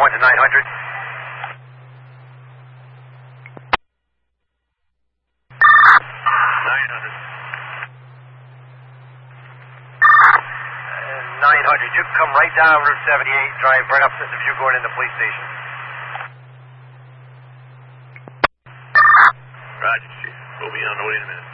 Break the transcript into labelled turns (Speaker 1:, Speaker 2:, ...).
Speaker 1: 1 to 900. 900, you come right down Route 78, drive right up as if you're going in the police station.
Speaker 2: Roger, Chief. We'll be on the way in a minute.